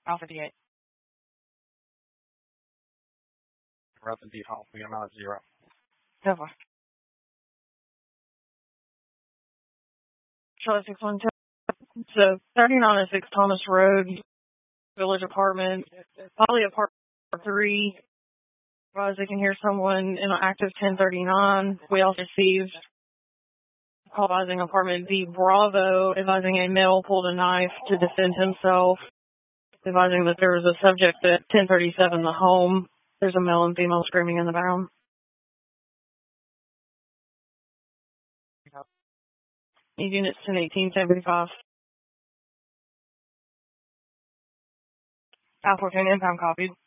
Alpha D8. We're at the default. We got at 0. Okay. Charlotte 612. So 3906 Thomas Road, Village Apartment, probably apartment 3. As they can hear someone in an active 1039. We also received a call advising apartment B Bravo, advising a male pulled a knife to defend himself, advising that there was a subject at 1037 the home. There's a male and female screaming in the background. These units 101875. Alpha 10 impound copied.